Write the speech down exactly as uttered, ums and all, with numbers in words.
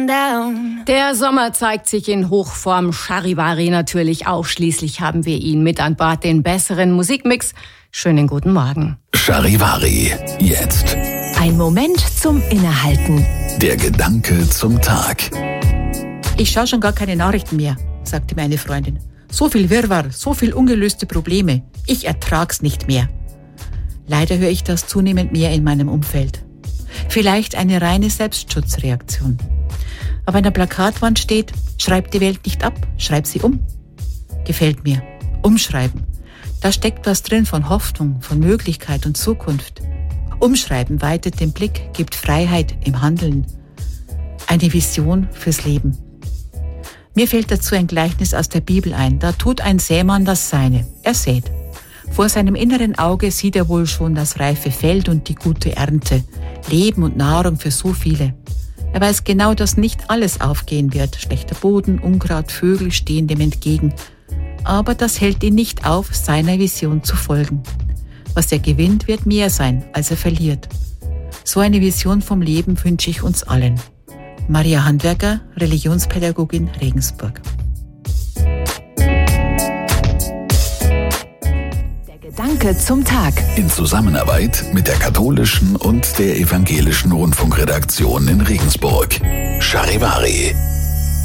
Der Sommer zeigt sich in Hochform, Charivari natürlich auch. Schließlich haben wir ihn mit an Bord, den besseren Musikmix. Schönen guten Morgen. Charivari, jetzt. Ein Moment zum Innehalten. Der Gedanke zum Tag. Ich schaue schon gar keine Nachrichten mehr, sagte meine Freundin. So viel Wirrwarr, so viel ungelöste Probleme. Ich ertrag's nicht mehr. Leider höre ich das zunehmend mehr in meinem Umfeld. Vielleicht eine reine Selbstschutzreaktion. Auf einer Plakatwand steht, schreib die Welt nicht ab, schreib sie um. Gefällt mir. Umschreiben. Da steckt was drin von Hoffnung, von Möglichkeit und Zukunft. Umschreiben weitet den Blick, gibt Freiheit im Handeln. Eine Vision fürs Leben. Mir fällt dazu ein Gleichnis aus der Bibel ein. Da tut ein Sämann das Seine. Er sät. Vor seinem inneren Auge sieht er wohl schon das reife Feld und die gute Ernte. Leben und Nahrung für so viele. Er weiß genau, dass nicht alles aufgehen wird. Schlechter Boden, Unkraut, Vögel stehen dem entgegen. Aber das hält ihn nicht auf, seiner Vision zu folgen. Was er gewinnt, wird mehr sein, als er verliert. So eine Vision vom Leben wünsche ich uns allen. Maria Handwerker, Religionspädagogin, Regensburg. Der Gedanke zum Tag. In Zusammenarbeit mit der katholischen und der evangelischen Rundfunkredaktion in Regensburg. Charivari.